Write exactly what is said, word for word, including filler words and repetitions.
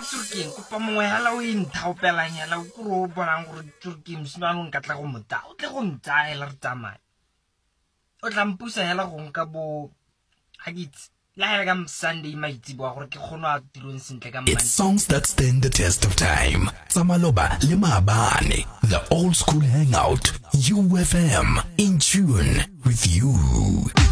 Turkey kopa mongwe hala o inthaopelang hela o kuro bonang gore Turkey mswana nka tla go mota o tle go ntsaela re tsamaya o tla mpusa hela go nka bo hagitsi la hela ka Sunday maitsebo gore ke kgona a tirong sentle ka It's songs that stand the test of time. Samaloba le Maabane, the old school hangout. U F M, in tune with you.